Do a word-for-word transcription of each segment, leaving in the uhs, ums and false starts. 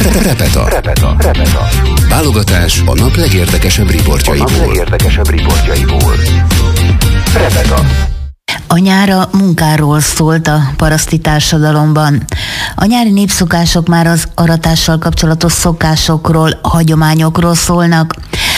Repeta. Repeta. Repeta. Válogatás a nap legérdekesebb riportjaiból. A nap legérdekesebb riportjaiból. Repeta. A nyár a munkáról szólt a paraszti társadalomban. A nyári népszokások már az aratással kapcsolatos szokásokról, hagyományokról szólnak.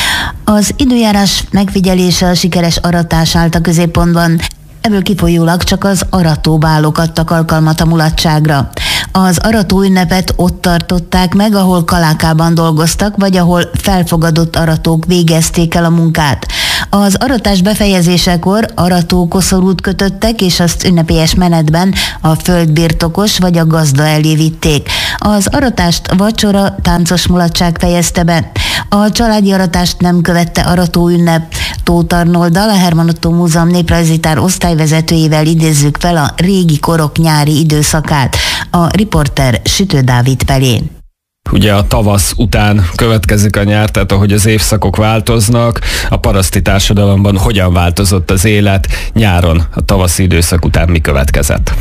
Az időjárás megfigyelése, a sikeres aratás állt a középpontban. Ebből kifolyólag csak az aratóbálok adtak alkalmat a mulatságra. Az arató ünnepet ott tartották meg, ahol kalákában dolgoztak, vagy ahol felfogadott aratók végezték el a munkát. Az aratás befejezésekor aratókoszorút kötöttek, és azt ünnepélyes menetben a földbirtokos vagy a gazda elé vitték. Az aratást vacsora, táncos mulatság fejezte be. A családi aratást nem követte arató ünnep. Tóth Arnolddal, a Hermann Ottó Múzeum néprajzitár osztályvezetőjével idézzük fel a régi korok nyári időszakát. A riporter Sütő Dávid felé. Ugye a tavasz után következik a nyár, tehát ahogy az évszakok változnak, a paraszti társadalomban hogyan változott az élet nyáron, a tavaszi időszak után mi következett?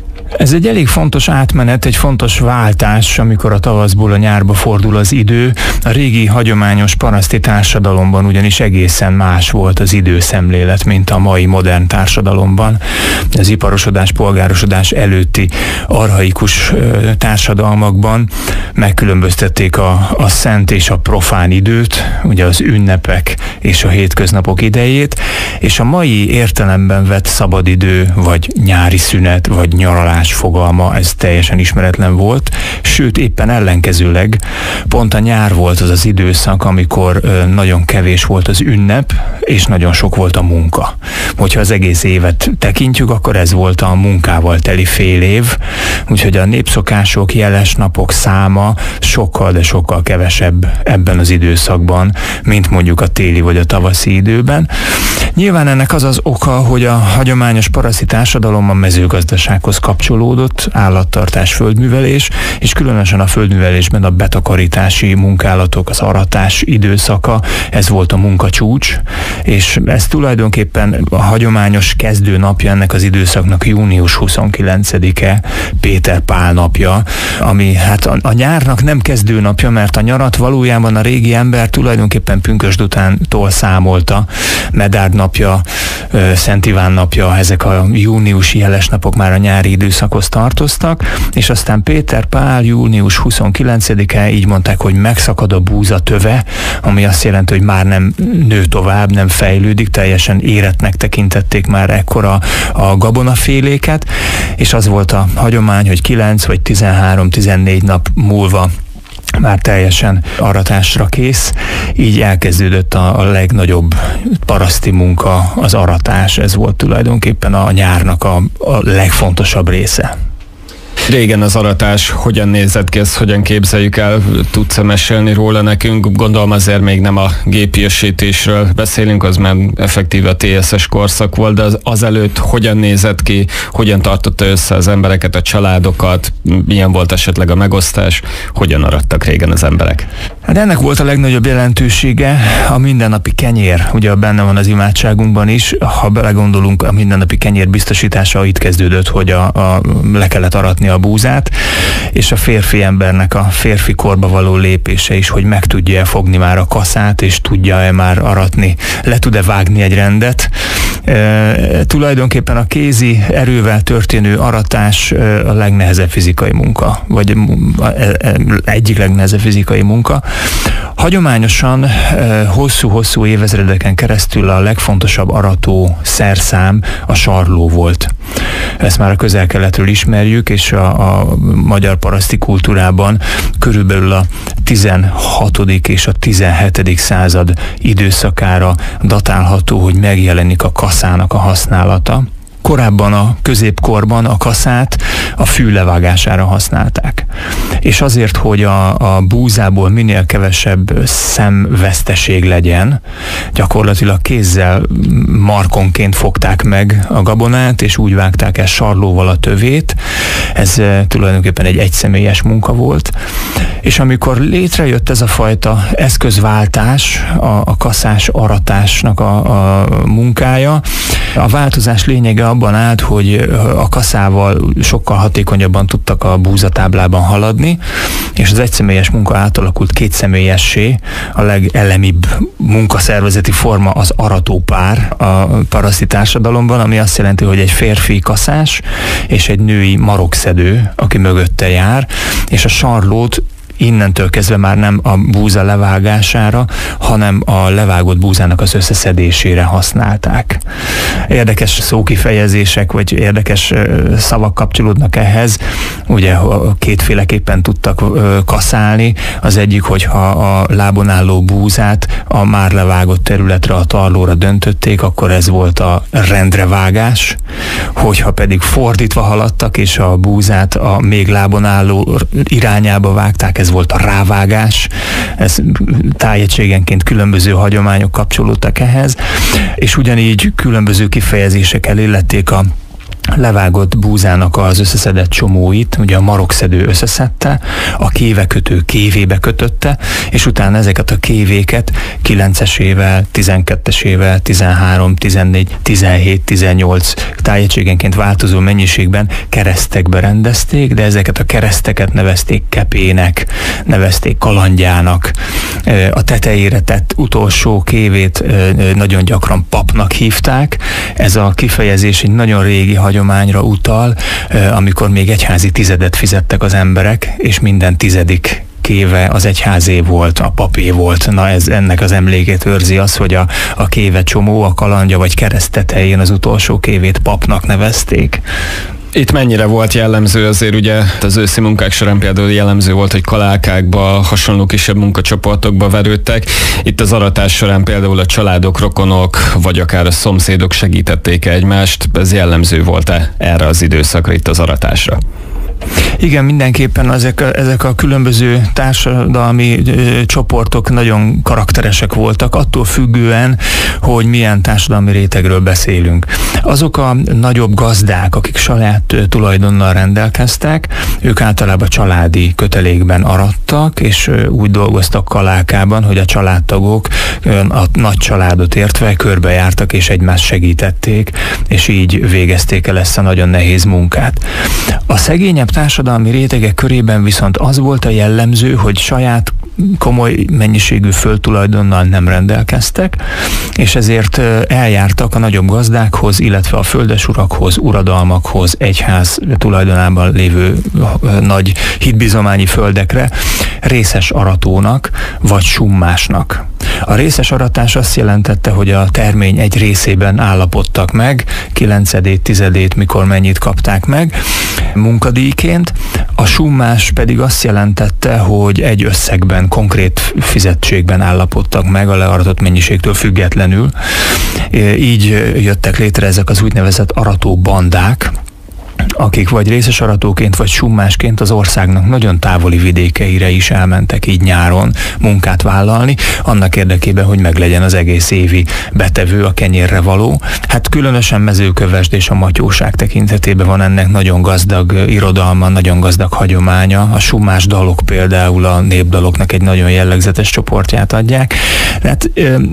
Ez egy elég fontos átmenet, egy fontos váltás, amikor a tavaszból a nyárba fordul az idő. A régi hagyományos paraszti társadalomban ugyanis egészen más volt az időszemlélet, mint a mai modern társadalomban. Az iparosodás, polgárosodás előtti archaikus társadalmakban megkülönböztették a, a szent és a profán időt, ugye az ünnepek és a hétköznapok idejét, és a mai értelemben vett szabadidő, vagy nyári szünet, vagy nyaralás fogalma, ez teljesen ismeretlen volt, sőt éppen ellenkezőleg pont a nyár volt az az időszak, amikor nagyon kevés volt az ünnep, és nagyon sok volt a munka. Hogyha az egész évet tekintjük, akkor ez volt a munkával teli fél év, úgyhogy a népszokások, jeles napok száma sokkal, de sokkal kevesebb ebben az időszakban, mint mondjuk a téli vagy a tavaszi időben. Nyilván ennek az az oka, hogy a hagyományos paraszti társadalom a mezőgazdasághoz kapcsolódott, állattartás, földművelés, és különösen a földművelésben a betakarítási munkálatok, az aratás időszaka, ez volt a munkacsúcs, és ez tulajdonképpen a hagyományos kezdőnapja ennek az időszaknak június huszonkilencedike, Péter Pál napja, ami hát a, a nyárnak nem kezdőnapja, mert a nyarat valójában a régi ember tulajdonképpen pünkösd utántól számolta. Medárd napja, Szent Iván napja, ezek a júniusi jeles napok már a nyári időszakhoz tartoztak, és aztán Péter Pál június huszonkilencedike, így mondták, hogy megszakad a búza töve, ami azt jelenti, hogy már nem nő tovább, nem fejlődik, teljesen érettnek tekintették már ekkora a gabonaféléket, és az volt a hagyomány, hogy kilenc vagy tizenhárom-tizennégy nap múlva már teljesen aratásra kész, így elkezdődött a, a legnagyobb paraszti munka, az aratás, ez volt tulajdonképpen a nyárnak a, a legfontosabb része. Régen az aratás hogyan nézett ki, ezt hogyan képzeljük el, tudsz mesélni róla nekünk? Gondolom azért még nem a gépiesítésről beszélünk, az már effektíve a té es es korszak volt, de az, azelőtt hogyan nézett ki, hogyan tartotta össze az embereket, a családokat, milyen volt esetleg a megosztás, hogyan arattak régen az emberek? Hát ennek volt a legnagyobb jelentősége a mindennapi kenyér, ugye benne van az imádságunkban is, ha belegondolunk, a mindennapi kenyér biztosítása itt kezdődött, hogy a, a, le kellett aratni a búzát, és a férfi embernek a férfi korba való lépése is, hogy meg tudja fogni már a kaszát, és tudja-e már aratni, le tud-e vágni egy rendet. E, tulajdonképpen a kézi erővel történő aratás a legnehezebb fizikai munka, vagy egyik legnehezebb fizikai munka. Hagyományosan hosszú-hosszú évezredeken keresztül a legfontosabb arató szerszám a sarló volt. Ezt már a közel-keletről ismerjük, és a, a magyar paraszti kultúrában körülbelül a tizenhatodik és a tizenhetedik század időszakára datálható, hogy megjelenik a kaszának a használata. Korábban a középkorban a kaszát a fű levágására használták. És azért, hogy a, a búzából minél kevesebb szemveszteség legyen, gyakorlatilag kézzel markonként fogták meg a gabonát, és úgy vágták el sarlóval a tövét. Ez tulajdonképpen egy egyszemélyes munka volt. És amikor létrejött ez a fajta eszközváltás, a, a kaszás aratásnak a, a munkája, a változás lényege abban állt, hogy a kaszával sokkal hatékonyabban tudtak a búzatáblában haladni, és az egyszemélyes munka átalakult kétszemélyessé. A legelemibb munkaszervezeti forma az aratópár a paraszti társadalomban, ami azt jelenti, hogy egy férfi kaszás és egy női marokszedő, aki mögötte jár, és a sarlót innentől kezdve már nem a búza levágására, hanem a levágott búzának az összeszedésére használták. Érdekes szókifejezések, vagy érdekes szavak kapcsolódnak ehhez. Ugye kétféleképpen tudtak kaszálni. Az egyik, hogyha a lábon álló búzát a már levágott területre, a tarlóra döntötték, akkor ez volt a rendrevágás. Hogyha pedig fordítva haladtak, és a búzát a még lábon álló irányába vágták, ez volt a rávágás. Ez tájegységenként különböző hagyományok kapcsolódtak ehhez, és ugyanígy különböző kifejezések illették a levágott búzának az összeszedett csomóit, ugye a marokszedő összeszedte, a kévekötő kévébe kötötte, és utána ezeket a kévéket kilencesével, tizenkettesével, tizenhárom, tizennégy, tizenhét, tizennyolc tájegységenként változó mennyiségben keresztekbe rendezték, de ezeket a kereszteket nevezték kepének, nevezték kalandjának. A tetejére tett utolsó kévét nagyon gyakran papnak hívták. Ez a kifejezés egy nagyon régi hagyományra utal, amikor még egyházi tizedet fizettek az emberek, és minden tizedik kéve az egyházé volt, a papé volt. Na ez ennek az emlékét őrzi az, hogy a, a kéve csomó, a kalandja vagy kereszt tetején az utolsó kévét papnak nevezték. Itt mennyire volt jellemző azért, ugye az őszi munkák során például jellemző volt, hogy kalálkákba, hasonló kisebb munkacsoportokba verődtek. Itt az aratás során például a családok, rokonok, vagy akár a szomszédok segítették egymást. Ez jellemző volt-e erre az időszakra itt az aratásra? Igen, mindenképpen ezek a, ezek a különböző társadalmi ö, csoportok nagyon karakteresek voltak, attól függően, hogy milyen társadalmi rétegről beszélünk. Azok a nagyobb gazdák, akik saját ö, tulajdonnal rendelkeztek, ők általában családi kötelékben arattak, és ö, úgy dolgoztak kalálkában, hogy a családtagok ö, a nagy családot értve körbejártak és egymást segítették, és így végezték el ezt a nagyon nehéz munkát. A szegényebb társadalmi rétegek körében viszont az volt a jellemző, hogy saját komoly mennyiségű földtulajdonnal nem rendelkeztek, és ezért eljártak a nagyobb gazdákhoz, illetve a földesurakhoz, uradalmakhoz, egyház tulajdonában lévő nagy hitbizományi földekre részes aratónak vagy summásnak. A részes aratás azt jelentette, hogy a termény egy részében állapodtak meg, kilencedét, tizedét, mikor mennyit kapták meg munkadíjként. A summás pedig azt jelentette, hogy egy összegben, konkrét fizetségben állapodtak meg a learatott mennyiségtől függetlenül. Így jöttek létre ezek az úgynevezett aratóbandák, akik vagy részes aratóként, vagy summásként az országnak nagyon távoli vidékeire is elmentek így nyáron munkát vállalni, annak érdekében, hogy meglegyen az egész évi betevő, a kenyérre való. Hát különösen Mezőkövesd és a matyóság tekintetében van ennek nagyon gazdag irodalma, nagyon gazdag hagyománya. A summás dalok például a népdaloknak egy nagyon jellegzetes csoportját adják. Hát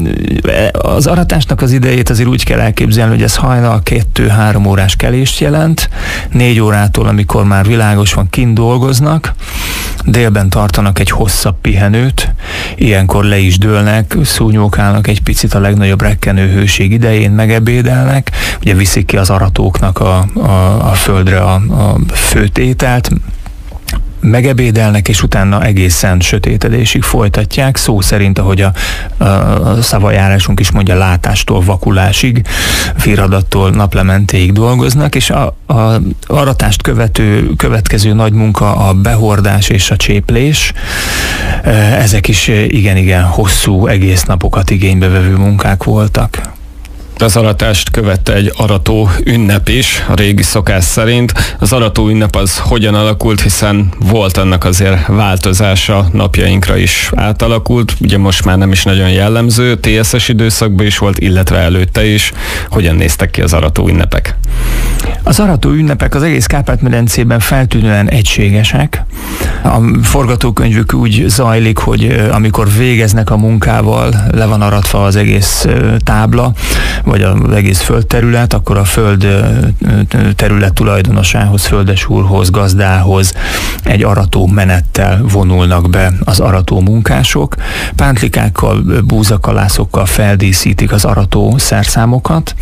az aratásnak az idejét azért úgy kell elképzelni, hogy ez hajnal kettő-három órás kelést jelent, négy órától, amikor már világos van, kint dolgoznak, délben tartanak egy hosszabb pihenőt, ilyenkor le is dőlnek, szúnyókálnak egy picit a legnagyobb rekkenő hőség idején, megebédelnek, ugye viszik ki az aratóknak a, a, a földre a, a főtételt, megebédelnek, és utána egészen sötétedésig folytatják, szó szerint, ahogy a, a, a szavajárásunk is mondja, látástól vakulásig, viradattól naplementéig dolgoznak, és a, a aratást követő, következő nagy munka a behordás és a cséplés. Ezek is igen-igen hosszú, egész napokat igénybe vevő munkák voltak. Az aratást követte egy arató ünnep is, a régi szokás szerint. Az arató ünnep az hogyan alakult, hiszen volt annak azért változása, napjainkra is átalakult. Ugye most már nem is nagyon jellemző, té es es időszakban is volt, illetve előtte is. Hogyan néztek ki az arató ünnepek? Az arató ünnepek az egész Kárpát-medencében feltűnően egységesek. A forgatókönyvük úgy zajlik, hogy amikor végeznek a munkával, le van aratva az egész tábla, vagy az egész földterület, akkor a föld terület tulajdonosához, földesúrhoz, gazdához egy arató menettel vonulnak be az arató munkások. Pántlikákkal, búzakalászokkal feldíszítik az arató szerszámokat.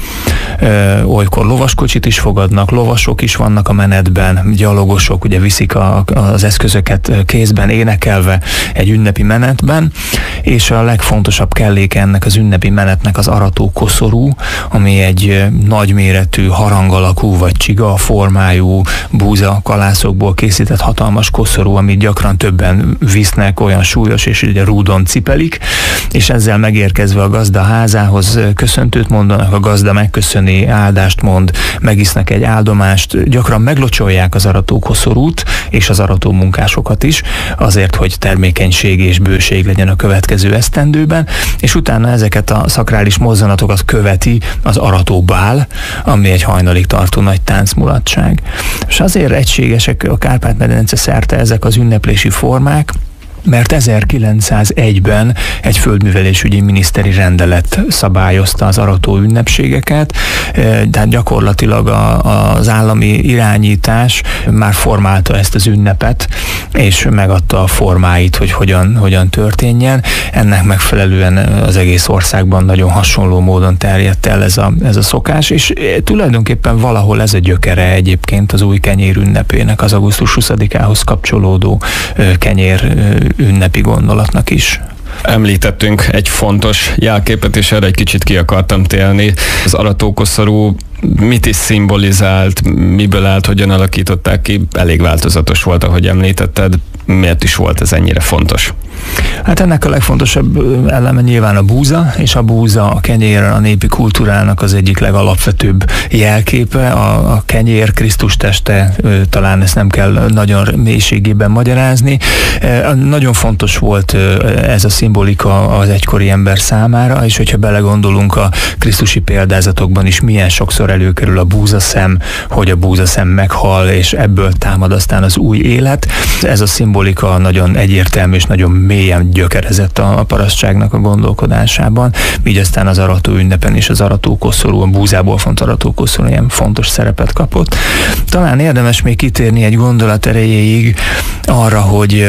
Olykor lovaskocsit is fogadnak, lovasok is vannak a menetben, gyalogosok ugye viszik a, az eszközöket kézben, énekelve egy ünnepi menetben, és a legfontosabb kelléke ennek az ünnepi menetnek az arató koszorú, ami egy nagyméretű, harangalakú vagy csiga formájú búzakalászokból készített hatalmas koszorú, amit gyakran többen visznek, olyan súlyos, és ugye rúdon cipelik, és ezzel megérkezve a gazda házához köszöntőt mondanak, a gazda megköszöni, áldást mond, megisznek egy áldomást, gyakran meglocsolják az arató koszorút, és az arató munkásokat is, azért, hogy termékenység és bőség legyen a következő esztendőben, és utána ezeket a szakrális mozzanatokat követi az aratóbál, ami egy hajnalig tartó nagy táncmulatság. És azért egységesek a Kárpát-medence szerte ezek az ünneplési formák, mert ezerkilencszázegyben egy földművelésügyi miniszteri rendelet szabályozta az arató ünnepségeket, tehát gyakorlatilag a, az állami irányítás már formálta ezt az ünnepet, és megadta a formáit, hogy hogyan, hogyan történjen. Ennek megfelelően az egész országban nagyon hasonló módon terjedt el ez a, ez a szokás, és tulajdonképpen valahol ez a gyökere egyébként az új kenyér ünnepének, az augusztus huszadikához kapcsolódó kenyér ünnepi gondolatnak is. Említettünk egy fontos jelképet, és erre egy kicsit ki akartam térni. Az aratókoszorú mit is szimbolizált, miből állt, hogyan alakították ki? Elég változatos volt, ahogy említetted. Miért is volt ez ennyire fontos? Hát ennek a legfontosabb eleme nyilván a búza, és a búza a kenyér a népi kultúrának az egyik legalapvetőbb jelképe. A, a kenyér Krisztus teste, talán ezt nem kell nagyon mélységében magyarázni. Nagyon fontos volt ez a szimbolika az egykori ember számára, és hogyha belegondolunk a krisztusi példázatokban is, milyen sokszor előkerül a búzaszem, hogy a búzaszem meghal, és ebből támad aztán az új élet. Ez a szimbolika nagyon egyértelmű és nagyon mélyen gyökerezett a parasztságnak a gondolkodásában, így aztán az arató ünnepen is az aratókoszorú, a búzából font aratókoszorú ilyen fontos szerepet kapott. Talán érdemes még kitérni egy gondolat erejéig arra, hogy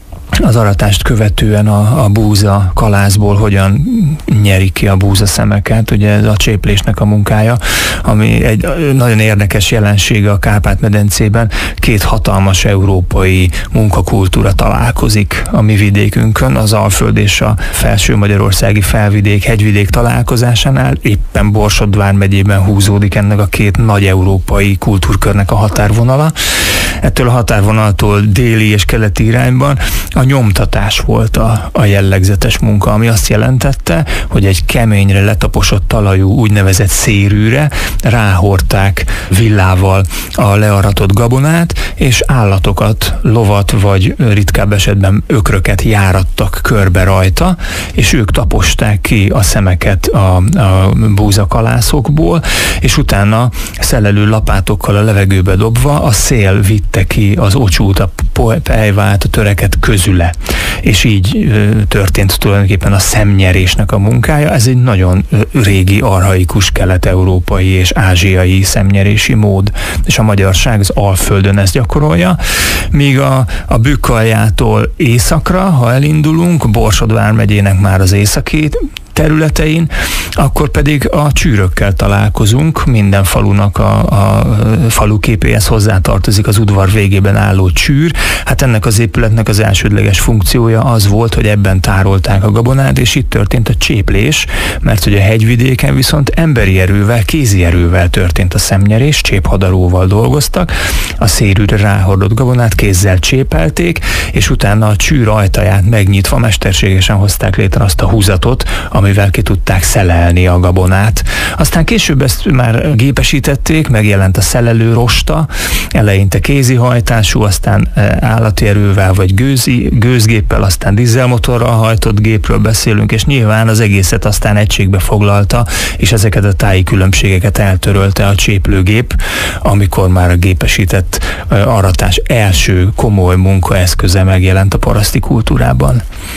az aratást követően a, a búza kalászból hogyan nyerik ki a búza szemeket, ugye ez a cséplésnek a munkája, ami egy nagyon érdekes jelensége a Kárpát-medencében. Két hatalmas európai munkakultúra találkozik a mi vidékünkön, az Alföld és a felső magyarországi felvidék, hegyvidék találkozásánál, éppen Borsod vármegyében húzódik ennek a két nagy európai kultúrkörnek a határvonala. Ettől a határvonaltól déli és keleti irányban a nyomtatás volt a, a jellegzetes munka, ami azt jelentette, hogy egy keményre letaposott talajú úgynevezett szérűre ráhordták villával a learatott gabonát, és állatokat, lovat vagy ritkább esetben ökröket járattak körbe rajta, és ők taposták ki a szemeket a, a búzakalászokból, és utána szellelő lapátokkal a levegőbe dobva a szél vitte ki az ocsút, a pejvát, a töreket közüle. És így ö, történt tulajdonképpen a szemnyerésnek a munkája. Ez egy nagyon ö, régi, archaikus kelet-európai és ázsiai szemnyerési mód, és a magyarság az Alföldön ezt gyakorolja, míg a, a Bükkaljától északra, ha elindulunk, Borsod vármegyének már az északi területein, akkor pedig a csűrökkel találkozunk. Minden falunak a, a falu képéhez hozzátartozik az udvar végében álló csűr. Hát ennek az épületnek az elsődleges funkciója az volt, hogy ebben tárolták a gabonát, és itt történt a cséplés, mert hogy a hegyvidéken viszont emberi erővel, kézi erővel történt a szemnyerés, cséphadaróval dolgoztak, a szérűre ráhordott gabonát kézzel csépelték, és utána a csűr ajtaját megnyitva mesterségesen hozták létre azt a húzatot, amivel ki tudták szelelni a gabonát. Aztán később ezt már gépesítették, megjelent a szelelő rosta, eleinte kézihajtású, aztán állati erővel vagy gőzi, gőzgéppel, aztán dízelmotorral hajtott gépről beszélünk, és nyilván az egészet aztán egységbe foglalta, és ezeket a táji különbségeket eltörölte a cséplőgép, amikor már a gépesített aratás első komoly munkaeszköze megjelent a paraszti kultúrában.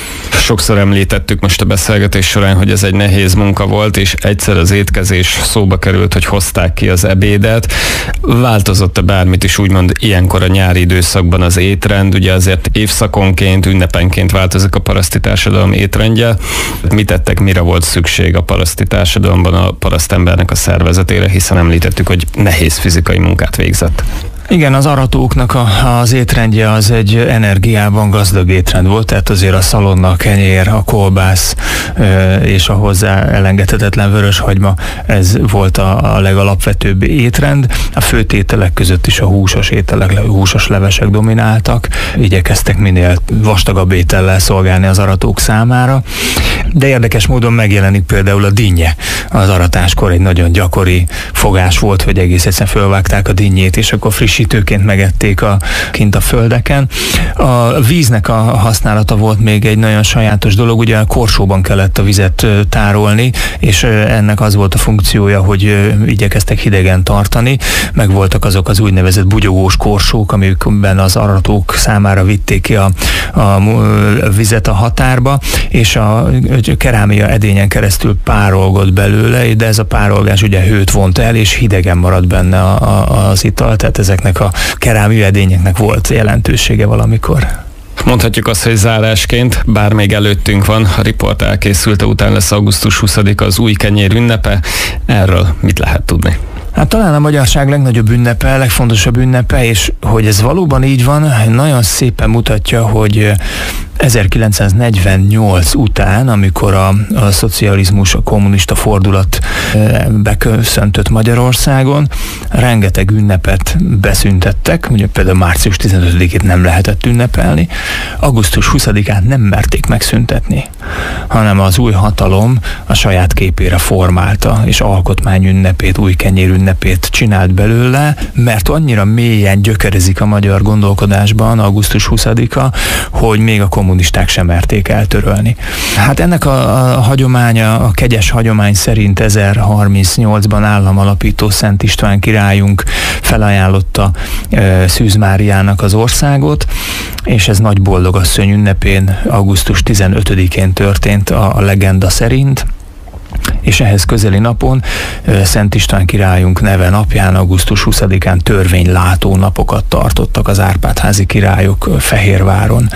Sokszor említettük most a beszélgetés során, hogy ez egy nehéz munka volt, és egyszer az étkezés szóba került, hogy hozták ki az ebédet. Változott-e bármit is úgymond ilyenkor a nyári időszakban az étrend? Ugye azért évszakonként, ünnepenként változik a paraszti társadalom étrendje. Mit tettek, mire volt szükség a paraszti társadalomban a parasztembernek a szervezetére, hiszen említettük, hogy nehéz fizikai munkát végzett. Igen, az aratóknak a, az étrendje az egy energiában gazdag étrend volt, tehát azért a szalonna, a kenyér, a kolbász és a hozzá elengedhetetlen vöröshagyma, ez volt a, a legalapvetőbb étrend. A főtételek között is a húsos ételek, húsos levesek domináltak, igyekeztek minél vastagabb étellel szolgálni az aratók számára, de érdekes módon megjelenik például a dinnye. Az aratáskor egy nagyon gyakori fogás volt, hogy egész egyszerűen fölvágták a dinnyét, és akkor frissítőként megették a, kint a földeken. A víznek a használata volt még egy nagyon sajátos dolog, ugye a korsóban kellett a vizet tárolni, és ennek az volt a funkciója, hogy igyekeztek hidegen tartani, meg voltak azok az úgynevezett bugyogós korsók, amikben az aratók számára vitték ki a, a vizet a határba, és a kerámia edényen keresztül párolgott belőle, de ez a párolgás ugye hőt vont el, és hidegen maradt benne a, a, az ital, tehát ezeknek a kerámia edényeknek volt jelentősége valamikor. Mondhatjuk azt, hogy zárásként, bár még előttünk van, a riport elkészülte, után lesz augusztus huszadika az új kenyér ünnepe. Erről mit lehet tudni? Hát talán a magyarság legnagyobb ünnepe, legfontosabb ünnepe, és hogy ez valóban így van, nagyon szépen mutatja, hogy ezerkilencszáznegyvennyolc után, amikor a, a szocializmus, a kommunista fordulat beköszöntött Magyarországon, rengeteg ünnepet beszüntettek, ugye például március tizenötödikét nem lehetett ünnepelni, augusztus huszadikát nem merték megszüntetni, hanem az új hatalom a saját képére formálta, és alkotmány ünnepét, új kenyér ünnepét csinált belőle, mert annyira mélyen gyökerezik a magyar gondolkodásban augusztus huszadika, hogy még a kommunisták sem merték eltörölni. Hát ennek a, a hagyománya, a kegyes hagyomány szerint ezerharmincnyolcban államalapító Szent István királyunk felajánlotta e, Szűz Máriának az országot, és ez Nagy Boldogasszony ünnepén, augusztus tizenötödikén történt a, a legenda szerint, és ehhez közeli napon Szent István királyunk neve napján, augusztus huszadikán törvénylátó napokat tartottak az Árpád-házi királyok Fehérváron.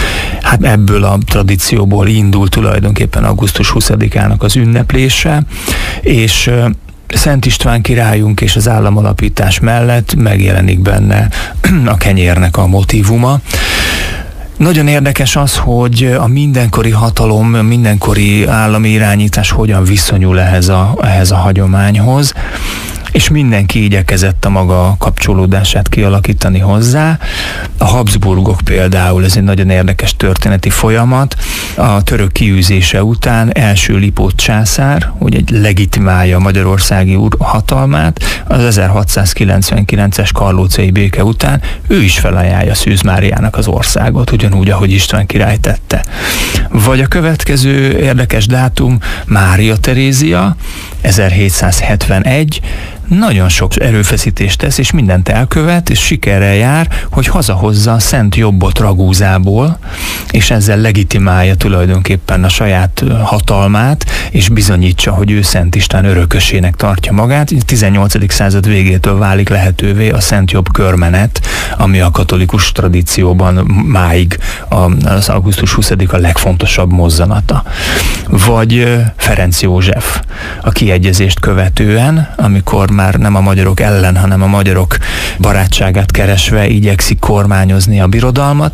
Hát ebből a tradícióból indul tulajdonképpen augusztus huszadikának az ünneplése, és Szent István királyunk és az államalapítás mellett megjelenik benne a kenyérnek a motívuma. Nagyon érdekes az, hogy a mindenkori hatalom, mindenkori állami irányítás hogyan viszonyul ehhez a, ehhez a hagyományhoz, és mindenki igyekezett a maga kapcsolódását kialakítani hozzá. A Habsburgok például, ez egy nagyon érdekes történeti folyamat, a török kiűzése után első Lipót császár, hogy egy legitimálja a magyarországi hatalmát, az ezerhatszázkilencvenkilences karlócai béke után ő is felajánlja Szűz Máriának az országot, ugyanúgy, ahogy István király tette. Vagy a következő érdekes dátum, Mária Terézia, ezerhétszázhetvenegy, nagyon sok erőfeszítést tesz, és mindent elkövet, és sikerrel jár, hogy hazahozza a Szent Jobbot Ragúzából, és ezzel legitimálja tulajdonképpen a saját hatalmát, és bizonyítsa, hogy ő Szent István örökösének tartja magát. A tizennyolcadik század végétől válik lehetővé a Szent Jobb körmenet, ami a katolikus tradícióban máig az augusztus huszadika legfontosabb mozzanata. Vagy Ferenc József, a kiegyezést követően, amikor már nem a magyarok ellen, hanem a magyarok barátságát keresve igyekszik kormányozni a birodalmat,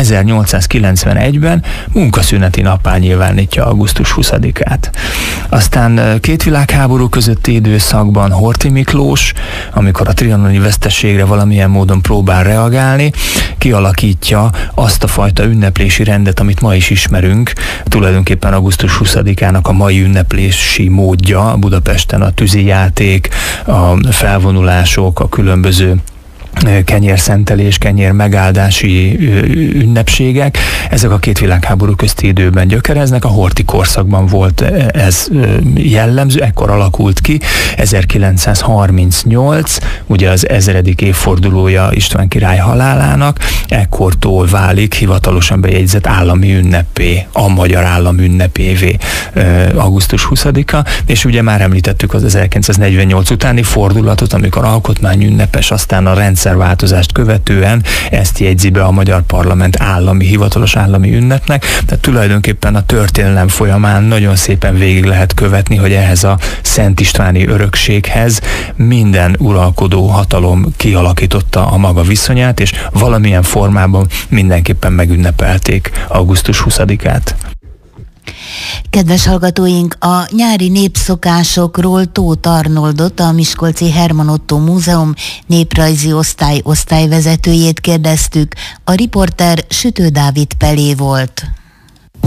ezernyolcszázkilencvenegyben munkaszüneti nappá nyilvánítja augusztus huszadikát. Aztán két világháború közötti időszakban Horthy Miklós, amikor a trianoni veszteségre valamilyen módon próbál reagálni, kialakítja azt a fajta ünneplési rendet, amit ma is ismerünk, tulajdonképpen augusztus huszadikának a mai ünneplési módja Budapesten a tűzijáték, a felvonulások, a különböző kenyérszentelés, kenyér megáldási ünnepségek. Ezek a két világháború közti időben gyökereznek. A horthy korszakban volt ez jellemző, ekkor alakult ki. ezerkilencszázharmincnyolc, ugye az ezredik évfordulója István király halálának, ekkortól válik hivatalosan bejegyzett állami ünnepé, a magyar állam ünnepévé augusztus huszadika, és ugye már említettük az ezerkilencszáznegyvennyolc utáni fordulatot, amikor alkotmányünnepes, aztán a rendszerváltozást követően ezt jegyzi be a magyar parlament állami, hivatalos állami ünnepnek, tehát tulajdonképpen a történelem folyamán nagyon szépen végig lehet követni, hogy ehhez a Szent Istváni örökséghez minden uralkodó hatalom kialakította a maga viszonyát, és valamilyen formában mindenképpen megünnepelték augusztus huszadikát. Kedves hallgatóink, a nyári népszokásokról Tóth Arnoldot, a Miskolci Herman Ottó Múzeum néprajzi osztály osztályvezetőjét kérdeztük. A riporter Sütő Dávid Pelé volt.